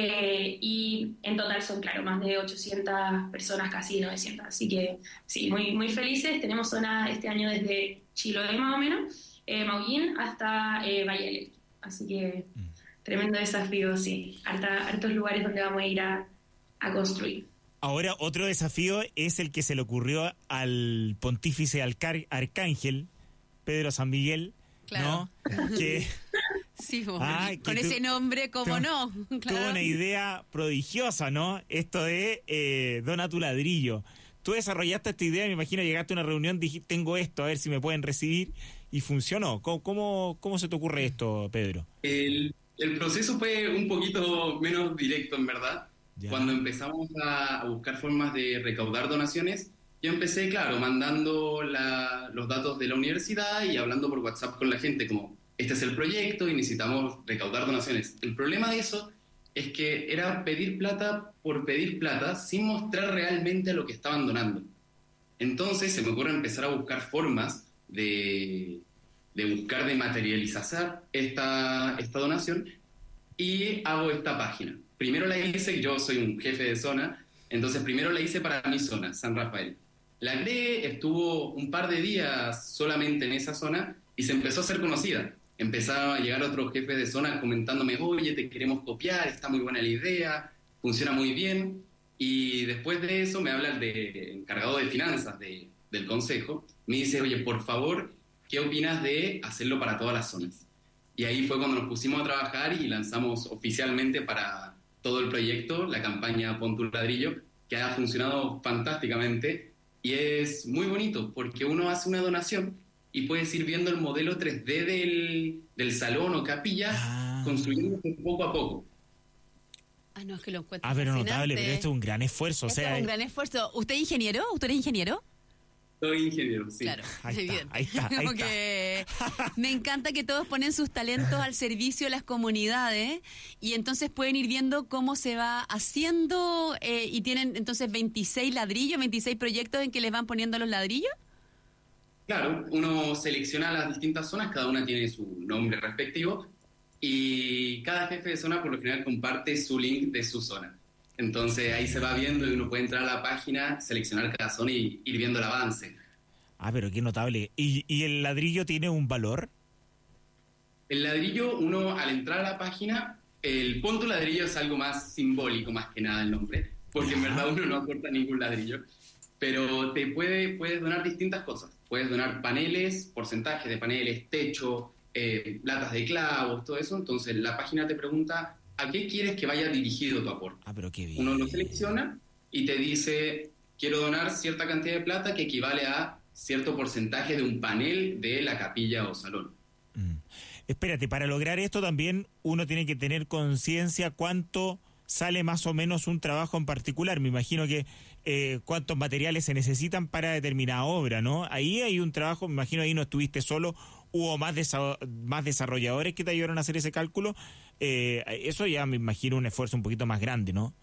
y en total son, claro, más de 800 personas, casi 900. Así que sí, muy, muy felices. Tenemos zona este año desde Chiloé más o menos, Maullín hasta Valle del Elqui. Así que tremendo desafío, sí. Hartos lugares donde vamos a ir a construir. Ahora, otro desafío es el que se le ocurrió al pontífice arcángel Pedro San Miguel, claro, ¿no? Que, sí, con ese nombre, ¿cómo no? Claro. Tuvo una idea prodigiosa, ¿no? Esto de dona tu ladrillo. Tú desarrollaste esta idea, me imagino, llegaste a una reunión, dijiste, tengo esto, a ver si me pueden recibir, y funcionó. ¿Cómo se te ocurre esto, Pedro? El proceso fue un poquito menos directo, en verdad. Ya. Cuando empezamos a buscar formas de recaudar donaciones, yo empecé, claro, mandando los datos de la universidad y hablando por WhatsApp con la gente, como, este es el proyecto y necesitamos recaudar donaciones. El problema de eso es que era pedir plata por pedir plata sin mostrar realmente lo que estaban donando. Entonces se me ocurre empezar a buscar formas de buscar de materializar esta donación, y hago esta página. Primero la hice, yo soy un jefe de zona, entonces primero la hice para mi zona, San Rafael. La creé, estuvo un par de días solamente en esa zona y se empezó a hacer conocida. Empezaron a llegar otros jefes de zona comentándome, oye, te queremos copiar, está muy buena la idea, funciona muy bien. Y después de eso me habla el encargado de finanzas del consejo, me dice, oye, por favor, ¿qué opinas de hacerlo para todas las zonas? Y ahí fue cuando nos pusimos a trabajar y lanzamos oficialmente para todo el proyecto la campaña Pon tu ladrillo, que ha funcionado fantásticamente y es muy bonito porque uno hace una donación y puedes ir viendo el modelo 3D del salón o capilla construyéndose poco a poco. No, es que lo encuentro pero fascinante. Notable, pero esto es un gran esfuerzo. Es un gran esfuerzo. ¿Usted es ingeniero? ¿Usted es ingeniero? Soy ingeniero, sí. Claro, ahí está. Que me encanta que todos ponen sus talentos al servicio de las comunidades y entonces pueden ir viendo cómo se va haciendo y tienen entonces 26 ladrillos, 26 proyectos en que les van poniendo los ladrillos. Claro, uno selecciona las distintas zonas, cada una tiene su nombre respectivo y cada jefe de zona por lo general comparte su link de su zona. Entonces ahí se va viendo y uno puede entrar a la página, seleccionar cada zona y ir viendo el avance. Pero qué notable. ¿Y el ladrillo tiene un valor? El ladrillo, uno al entrar a la página, el Pon tu ladrillo es algo más simbólico más que nada el nombre, porque en verdad uno no aporta ningún ladrillo, pero puedes donar distintas cosas. Puedes donar paneles, porcentajes de paneles, techo, latas de clavos, todo eso. Entonces la página te pregunta ¿a qué quieres que vaya dirigido tu aporte? Pero qué bien. Uno lo selecciona y te dice, quiero donar cierta cantidad de plata que equivale a cierto porcentaje de un panel de la capilla o salón. Espérate, para lograr esto también uno tiene que tener conciencia cuánto sale más o menos un trabajo en particular. Me imagino que cuántos materiales se necesitan para determinada obra, ¿no? Ahí hay un trabajo, me imagino ahí no estuviste solo, hubo más desarrolladores que te ayudaron a hacer ese cálculo. Eso ya me imagino un esfuerzo un poquito más grande, ¿no?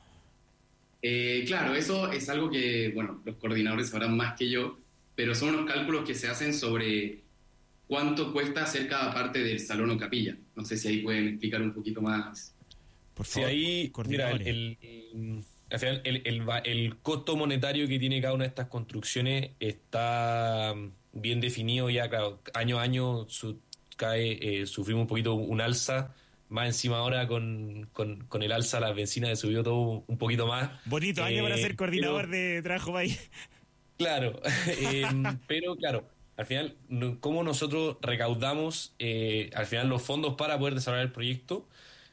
Claro, eso es algo que, los coordinadores sabrán más que yo, pero son unos cálculos que se hacen sobre cuánto cuesta hacer cada parte del salón o capilla. No sé si ahí pueden explicar un poquito más. Por favor, ahí, mira, al final, el costo monetario que tiene cada una de estas construcciones está bien definido ya, claro, año a año sufrimos un poquito un alza, más encima ahora con el alza las bencinas subió todo un poquito más. Bonito año para ser coordinador de trabajo país. Claro, pero claro, al final, ¿cómo nosotros recaudamos al final los fondos para poder desarrollar el proyecto?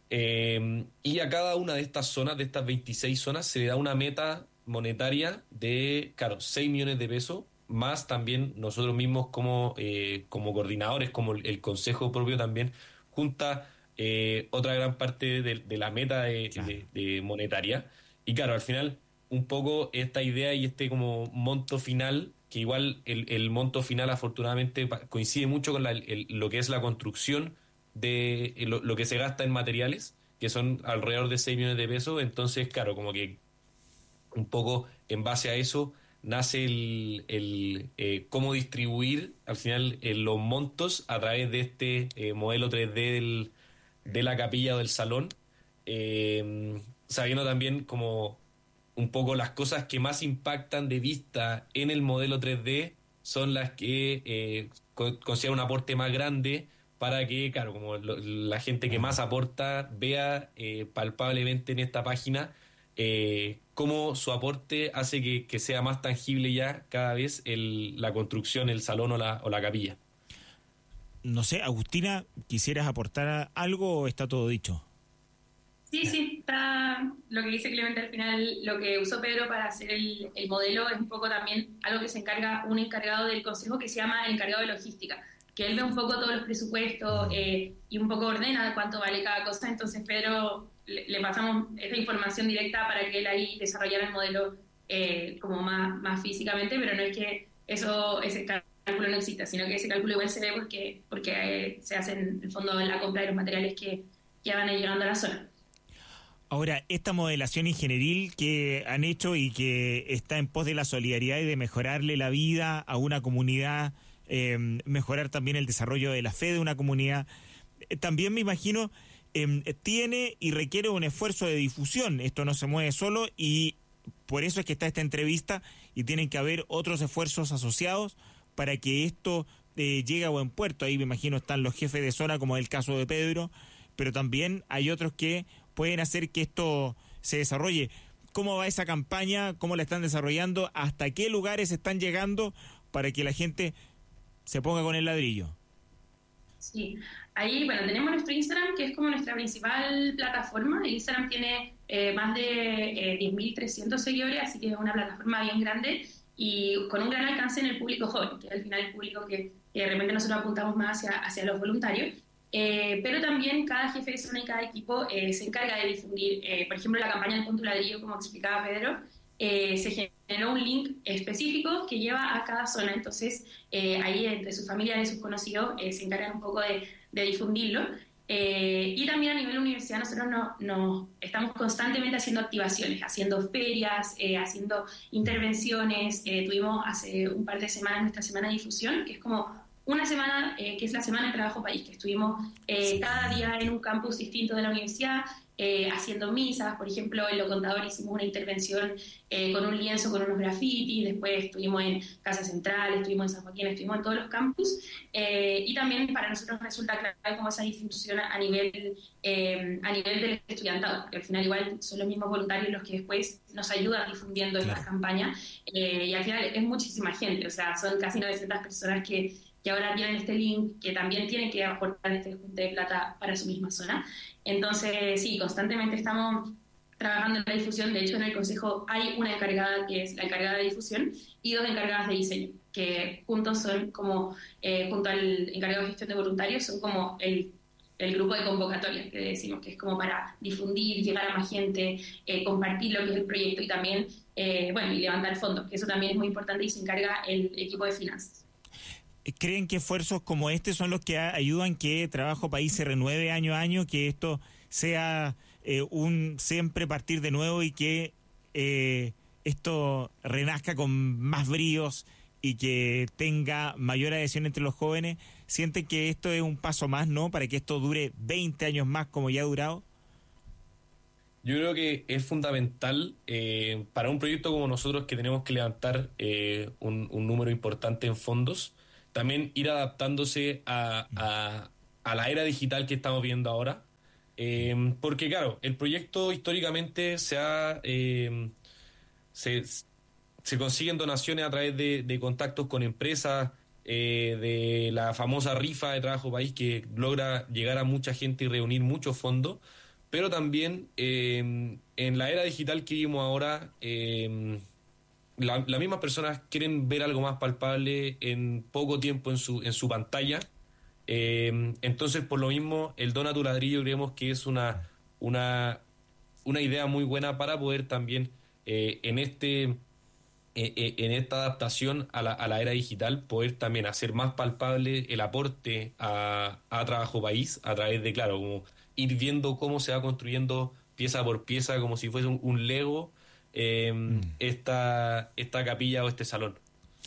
Y a cada una de estas zonas, de estas 26 zonas, se le da una meta monetaria de, claro, 6 millones de pesos, más también nosotros mismos como coordinadores, como el consejo propio también, junta otra gran parte de la meta de monetaria. Y claro, al final, un poco esta idea y este como monto final, que igual el monto final afortunadamente coincide mucho con lo que es la construcción de lo que se gasta en materiales, que son alrededor de 6 millones de pesos. Entonces, claro, como que un poco en base a eso nace el cómo distribuir al final los montos a través de este modelo 3D de la capilla o del salón, sabiendo también como un poco las cosas que más impactan de vista en el modelo 3D son las que consideran un aporte más grande, para que, claro, como la gente que más aporta vea palpablemente en esta página cómo su aporte hace que sea más tangible ya cada vez la construcción, el salón o la capilla. No sé, Agustina, ¿quisieras aportar algo o está todo dicho? Sí, está lo que dice Clemente al final. Lo que usó Pedro para hacer el modelo es un poco también algo que se encarga un encargado del consejo que se llama el encargado de logística, que él ve un poco todos los presupuestos y un poco ordena cuánto vale cada cosa. Entonces Pedro le pasamos esta información directa para que él ahí desarrollara el modelo como más físicamente, pero no es que ese cálculo no exista, sino que ese cálculo igual se ve porque se hace en el fondo la compra de los materiales que ya van llegando a la zona. Ahora, esta modelación ingenieril que han hecho y que está en pos de la solidaridad y de mejorarle la vida a una comunidad, mejorar también el desarrollo de la fe de una comunidad, también me imagino tiene y requiere un esfuerzo de difusión. Esto no se mueve solo y por eso es que está esta entrevista y tienen que haber otros esfuerzos asociados para que esto llegue a buen puerto. Ahí me imagino están los jefes de zona, como es el caso de Pedro, pero también hay otros que pueden hacer que esto se desarrolle. ¿Cómo va esa campaña? ¿Cómo la están desarrollando? ¿Hasta qué lugares están llegando para que la gente se ponga con el ladrillo? Sí, ahí, bueno, tenemos nuestro Instagram, que es como nuestra principal plataforma. El Instagram tiene más de 10.300 seguidores, así que es una plataforma bien grande y con un gran alcance en el público joven, que es al final el público que de repente nosotros apuntamos más hacia los voluntarios. Pero también cada jefe de zona y cada equipo se encarga de difundir, por ejemplo, la campaña del Punto Ladrillo, como explicaba Pedro, se generó un link específico que lleva a cada zona. Entonces ahí entre sus familiares y sus conocidos se encargan un poco de difundirlo. Y también a nivel universidad nosotros no estamos constantemente haciendo activaciones, haciendo ferias, haciendo intervenciones. Tuvimos hace un par de semanas nuestra semana de difusión, que es como una semana, que es la Semana de Trabajo País, que estuvimos cada día en un campus distinto de la universidad, haciendo misas. Por ejemplo, en Lo Contador hicimos una intervención con un lienzo, con unos grafitis. Después estuvimos en Casa Central, estuvimos en San Joaquín, estuvimos en todos los campus. Y también para nosotros resulta clave como esa difusión a nivel del estudiantado, que al final igual son los mismos voluntarios los que después nos ayudan difundiendo estas campañas. Y al final es muchísima gente, o sea, son casi 900 personas que ahora tienen este link, que también tienen que aportar este junte de plata para su misma zona. Entonces, sí, constantemente estamos trabajando en la difusión. De hecho, en el Consejo hay una encargada que es la encargada de difusión y 2 encargadas de diseño, que juntos son como, junto al encargado de gestión de voluntarios, son como el grupo de convocatoria, que decimos que es como para difundir, llegar a más gente, compartir lo que es el proyecto y también, y levantar fondos, que eso también es muy importante y se encarga el equipo de finanzas. ¿Creen que esfuerzos como este son los que ayudan que Trabajo País se renueve año a año, que esto sea un siempre partir de nuevo y que esto renazca con más bríos y que tenga mayor adhesión entre los jóvenes? ¿Sienten que esto es un paso más, no, para que esto dure 20 años más como ya ha durado? Yo creo que es fundamental para un proyecto como nosotros, que tenemos que levantar un número importante en fondos, también ir adaptándose a la era digital que estamos viendo ahora. Porque claro, el proyecto históricamente se consiguen donaciones a través de contactos con empresas, de la famosa rifa de Trabajo País, que logra llegar a mucha gente y reunir muchos fondos, pero también en la era digital que vivimos ahora, las mismas personas quieren ver algo más palpable en poco tiempo en su pantalla. Entonces, por lo mismo, el Dona tu ladrillo creemos que es una idea muy buena para poder también en esta adaptación a la era digital, poder también hacer más palpable el aporte a Trabajo País, a través de, claro, como ir viendo cómo se va construyendo pieza por pieza, como si fuese un Lego, esta capilla o este salón.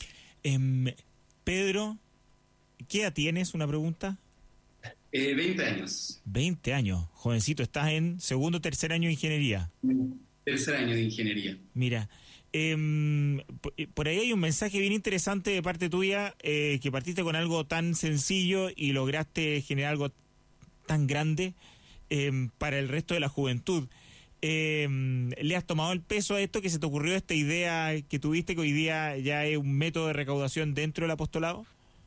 Pedro, ¿qué edad tienes? Una pregunta. 20 años. 20 años, jovencito, estás en segundo o tercer año de ingeniería. Tercer año de ingeniería. Mira, por ahí hay un mensaje bien interesante de parte tuya, que partiste con algo tan sencillo y lograste generar algo tan grande para el resto de la juventud. ¿Le has tomado el peso a esto, que se te ocurrió esta idea que tuviste, que hoy día ya es un método de recaudación dentro del apostolado?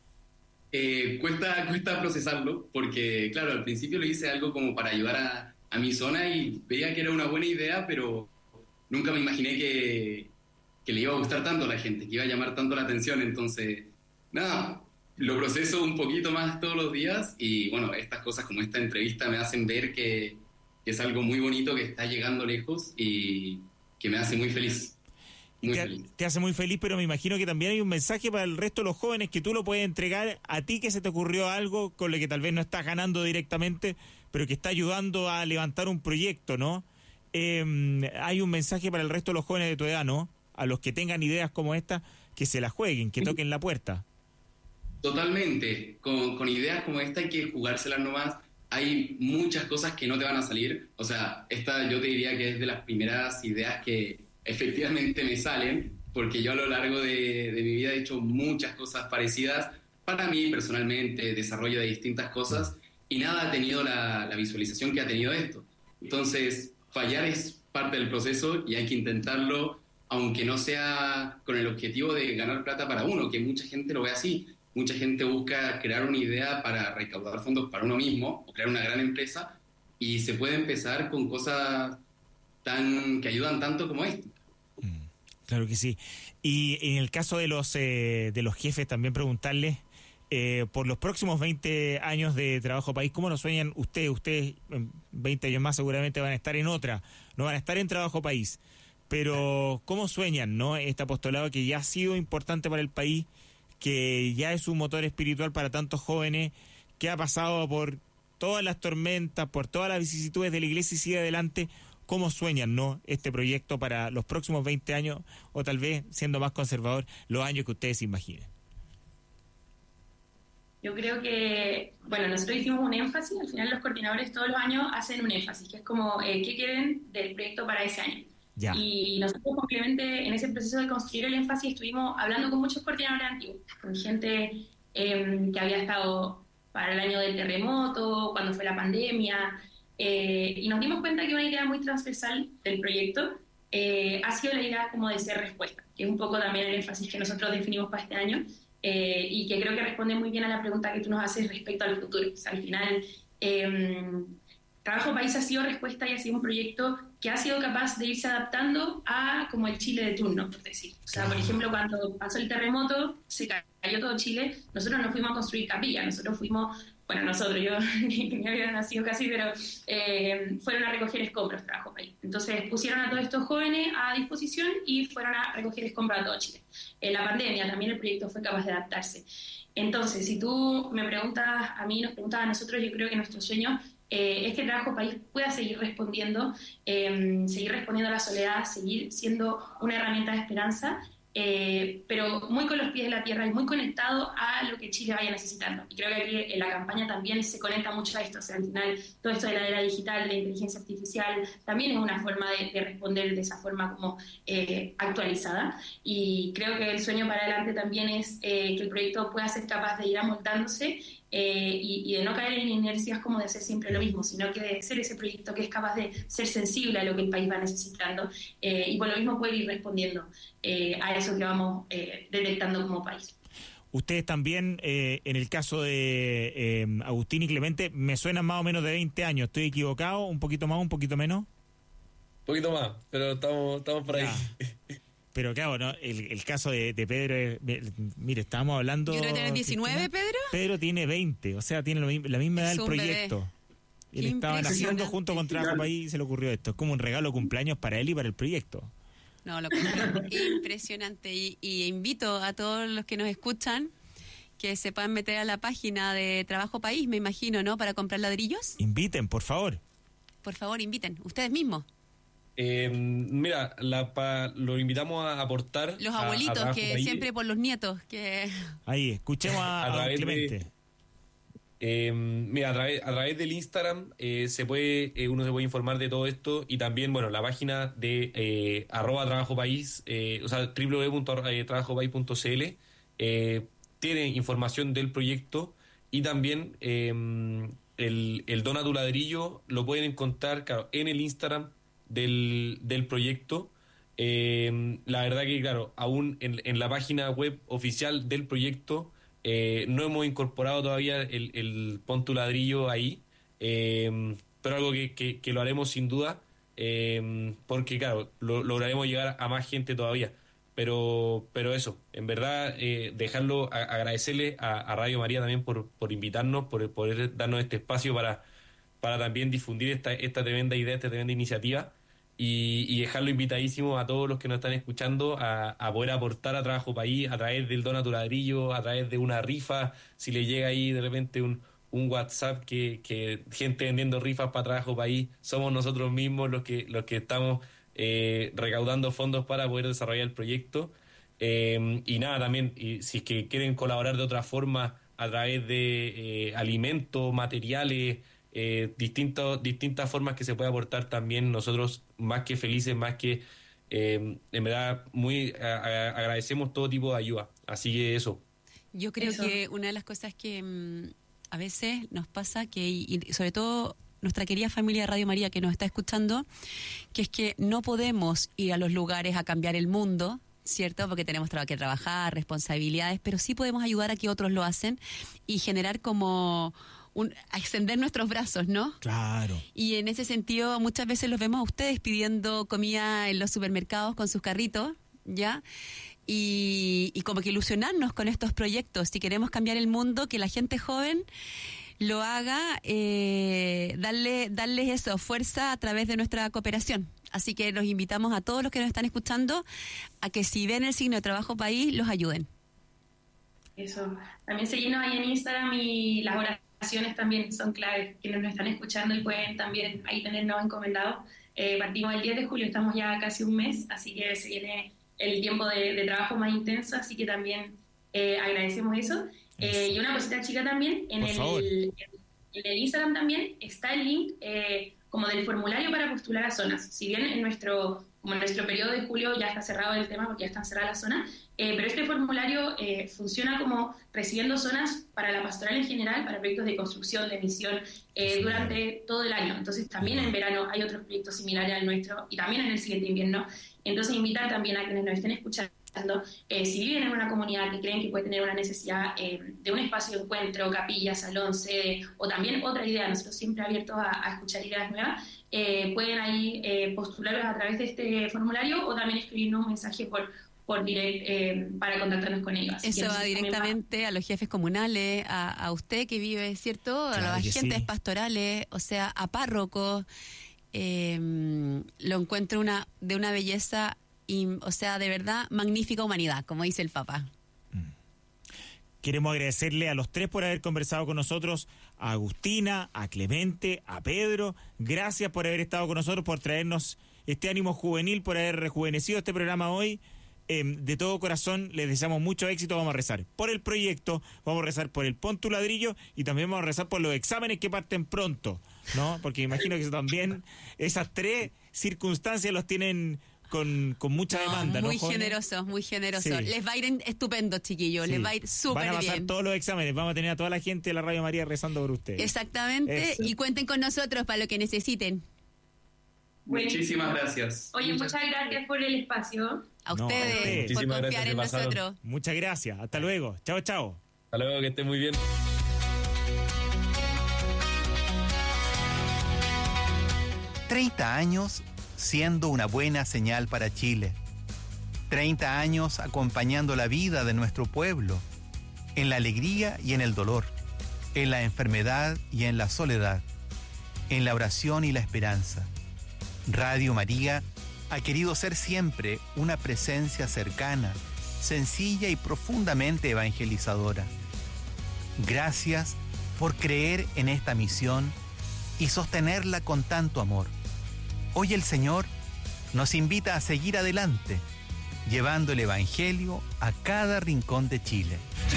Cuesta procesarlo, porque claro, al principio lo hice algo como para ayudar a mi zona y veía que era una buena idea, pero nunca me imaginé que le iba a gustar tanto a la gente, que iba a llamar tanto la atención. Entonces, nada, lo proceso un poquito más todos los días y bueno, estas cosas como esta entrevista me hacen ver que es algo muy bonito, que está llegando lejos y que me hace muy feliz. Te hace muy feliz, pero me imagino que también hay un mensaje para el resto de los jóvenes que tú lo puedes entregar a ti, que se te ocurrió algo con lo que tal vez no estás ganando directamente, pero que está ayudando a levantar un proyecto, ¿no? Hay un mensaje para el resto de los jóvenes de tu edad, ¿no? A los que tengan ideas como esta, que se las jueguen, que toquen la puerta. Totalmente. Con ideas como esta hay que jugárselas nomás. Hay muchas cosas que no te van a salir. O sea, esta yo te diría que es de las primeras ideas que efectivamente me salen, porque yo a lo largo de mi vida he hecho muchas cosas parecidas para mí personalmente, desarrollo de distintas cosas, y nada ha tenido la visualización que ha tenido esto. Entonces, fallar es parte del proceso y hay que intentarlo, aunque no sea con el objetivo de ganar plata para uno, que mucha gente lo ve así. Mucha gente busca crear una idea para recaudar fondos para uno mismo o crear una gran empresa, y se puede empezar con cosas que ayudan tanto como esto. Claro que sí. Y en el caso de los jefes, también preguntarles por los próximos 20 años de Trabajo País, ¿cómo lo sueñan ustedes? Ustedes en 20 años más seguramente van a estar en otra, no van a estar en Trabajo País, pero ¿cómo sueñan, no, este apostolado que ya ha sido importante para el país, que ya es un motor espiritual para tantos jóvenes, que ha pasado por todas las tormentas, por todas las vicisitudes de la iglesia y sigue adelante? ¿Cómo sueñan, no, este proyecto para los próximos 20 años, o tal vez, siendo más conservador, los años que ustedes se imaginen? Yo creo que, bueno, nosotros hicimos un énfasis, al final los coordinadores todos los años hacen un énfasis, que es como, ¿qué quieren del proyecto para ese año? Ya. Y nosotros simplemente en ese proceso de construir el énfasis estuvimos hablando con muchos coordinadores antiguos, con gente que había estado para el año del terremoto, cuando fue la pandemia, y nos dimos cuenta que una idea muy transversal del proyecto ha sido la idea como de ser respuesta, que es un poco también el énfasis que nosotros definimos para este año, y que creo que responde muy bien a la pregunta que tú nos haces respecto al futuro. O sea, al final, Trabajo País ha sido respuesta y ha sido un proyecto que ha sido capaz de irse adaptando a como el Chile de turno, por decir. O sea, por ejemplo, cuando pasó el terremoto, se cayó todo Chile, nosotros no fuimos a construir capilla, yo ni había nacido casi, pero fueron a recoger escombros, Trabajo País. Entonces pusieron a todos estos jóvenes a disposición y fueron a recoger escombros a todo Chile. En la pandemia también el proyecto fue capaz de adaptarse. Entonces, si tú me preguntas a mí, nos preguntas a nosotros, yo creo que nuestro sueño es que el Trabajo País pueda seguir respondiendo a la soledad, seguir siendo una herramienta de esperanza, pero muy con los pies en la tierra y muy conectado a lo que Chile vaya necesitando. Y creo que aquí en la campaña también se conecta mucho a esto. O sea, al final, todo esto de la era digital, de la inteligencia artificial, también es una forma de responder de esa forma como actualizada. Y creo que el sueño para adelante también es que el proyecto pueda ser capaz de ir amoldándose y de no caer en inercias como de hacer siempre lo mismo, sino que de ser ese proyecto que es capaz de ser sensible a lo que el país va necesitando y por lo mismo poder ir respondiendo a eso que vamos detectando como país. Ustedes también, en el caso de Agustín y Clemente, me suenan más o menos de 20 años. ¿Estoy equivocado? ¿Un poquito más, un poquito menos? Un poquito más, pero estamos por ahí. Pero claro, ¿no? El caso de Pedro, mire, estábamos hablando... ¿Yo creo que tiene 19, Pedro? Pedro tiene 20, o sea, tiene la misma edad del proyecto. Él estaba naciendo junto con Trabajo País y se le ocurrió esto. Es como un regalo de cumpleaños para él y para el proyecto. No, lo encuentro impresionante. Y invito a todos los que nos escuchan que se puedan meter a la página de Trabajo País, me imagino, ¿no? Para comprar ladrillos. Inviten, por favor. Por favor, inviten. Ustedes mismos. Mira, lo invitamos a aportar. Los abuelitos, a que País. Siempre por los nietos. Que Ahí, escuchemos a Clemente. Mira, a través del Instagram uno se puede informar de todo esto y también, bueno, la página de @trabajopaís, o sea, www.trabajopaís.cl tiene información del proyecto y también el Dona tu ladrillo lo pueden encontrar, claro, en el Instagram del proyecto. La verdad que, claro, aún en la página web oficial del proyecto no hemos incorporado todavía el Pon tu ladrillo ahí, pero algo que lo haremos sin duda, porque, claro, lograremos llegar a más gente todavía. Pero eso, en verdad, agradecerle a Radio María también por invitarnos, por poder darnos este espacio para también difundir esta tremenda idea, esta tremenda iniciativa. Y dejarlo invitadísimo a todos los que nos están escuchando a poder aportar a Trabajo País a través del Dona tu ladrillo, a través de una rifa, si le llega ahí de repente un WhatsApp que gente vendiendo rifas para Trabajo País, somos nosotros mismos los que estamos recaudando fondos para poder desarrollar el proyecto. Y nada, también, si es que quieren colaborar de otra forma a través de alimentos, materiales, distintas formas que se puede aportar también, nosotros más que felices, más que en verdad muy agradecemos todo tipo de ayuda, así que eso. Yo creo que una de las cosas que a veces nos pasa, y sobre todo nuestra querida familia de Radio María que nos está escuchando, que es que no podemos ir a los lugares a cambiar el mundo, ¿cierto? Porque tenemos que trabajar, responsabilidades, pero sí podemos ayudar a que otros lo hacen y generar como a extender nuestros brazos, ¿no? Claro. Y en ese sentido, muchas veces los vemos a ustedes pidiendo comida en los supermercados con sus carritos, ¿ya? Y como que ilusionarnos con estos proyectos. Si queremos cambiar el mundo, que la gente joven lo haga, darles eso, fuerza a través de nuestra cooperación. Así que los invitamos a todos los que nos están escuchando a que si ven el signo de Trabajo País, los ayuden. Eso. También seguirnos ahí en Instagram y las oraciones también son claves, quienes nos están escuchando y pueden también ahí tenernos encomendados. Partimos el 10 de julio, estamos ya casi un mes, así que se viene el tiempo de trabajo más intenso, así que también agradecemos eso. Y una cosita chica también, en el Instagram también está el link como del formulario para postular a zonas. Si bien en nuestro periodo de julio ya está cerrado el tema porque ya están cerradas las zonas, pero este formulario funciona como recibiendo zonas para la pastoral en general, para proyectos de construcción, de misión, durante todo el año. Entonces también en verano hay otros proyectos similares al nuestro y también en el siguiente invierno. Entonces invitar también a quienes nos estén escuchando, si viven en una comunidad que creen que puede tener una necesidad de un espacio de encuentro, capilla, salón, sede, o también otra idea, nosotros siempre abiertos a escuchar ideas nuevas, pueden ahí postularlos a través de este formulario o también escribirnos un mensaje por direct para contactarnos con ellos. Así eso va directamente a los jefes comunales, a usted que vive, ¿cierto? A las agentes pastorales, o sea, a párrocos. Lo encuentro de una belleza, o sea, de verdad, magnífica humanidad, como dice el Papa. Queremos agradecerle a los tres por haber conversado con nosotros, a Agustina, a Clemente, a Pedro. Gracias por haber estado con nosotros, por traernos este ánimo juvenil, por haber rejuvenecido este programa hoy. de todo corazón les deseamos mucho éxito. Vamos a rezar por el proyecto, vamos a rezar por el Pon tu Ladrillo y también vamos a rezar por los exámenes que parten pronto, ¿no? Porque imagino que eso también, esas 3 circunstancias los tienen con mucha demanda, ¿no? Muy generosos, muy generosos. Sí. Les va a ir estupendo, chiquillos, les va a ir súper bien. Van a pasar todos los exámenes, vamos a tener a toda la gente de la Radio María rezando por ustedes. Exactamente, y cuenten con nosotros para lo que necesiten. Muchísimas gracias. Oye, muchas gracias por el espacio. A ustedes, por confiar en nosotros. Muchas gracias, hasta luego. Chao, chao. Hasta luego, que estén muy bien. 30 años siendo una buena señal para Chile. 30 años acompañando la vida de nuestro pueblo, en la alegría y en el dolor, en la enfermedad y en la soledad, en la oración y la esperanza. Radio María ha querido ser siempre una presencia cercana, sencilla y profundamente evangelizadora. Gracias por creer en esta misión y sostenerla con tanto amor. Hoy el Señor nos invita a seguir adelante, llevando el Evangelio a cada rincón de Chile.